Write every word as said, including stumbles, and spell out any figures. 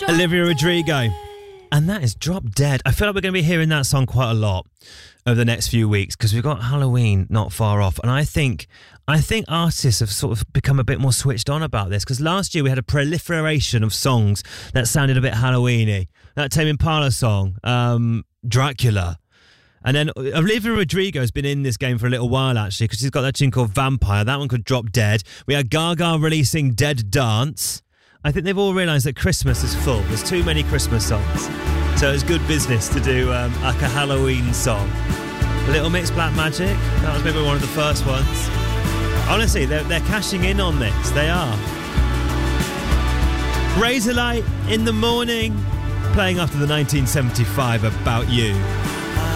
Olivia Rodrigo. And that is Drop Dead. I feel like we're going to be hearing that song quite a lot over the next few weeks because we've got Halloween not far off. And I think I think artists have sort of become a bit more switched on about this because last year we had a proliferation of songs that sounded a bit Halloween-y. That Tame Impala song, um, Dracula. And then Olivia Rodrigo has been in this game for a little while, actually, because she's got that tune called Vampire. That one could Drop Dead. We had Gaga releasing Dead Dance. I think they've all realised that Christmas is full. There's too many Christmas songs. So it's good business to do um, like a Halloween song. Little Mix Black Magic. That was maybe one of the first ones. Honestly, they're, they're cashing in on this. They are. Razorlight in the morning. Playing after the nineteen seventy-five About You.